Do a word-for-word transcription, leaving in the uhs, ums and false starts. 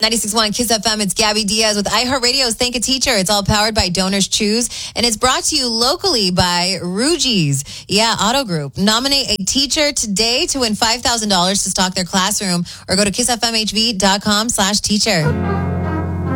ninety-six point one Kiss F M, it's Gabby Diaz with iHeartRadio's Thank a Teacher. It's all powered by Donors Choose, and it's brought to you locally by Rugies. Yeah, Auto Group. Nominate a teacher today to win five thousand dollars to stock their classroom, or go to kiss f m h v dot com slash teacher.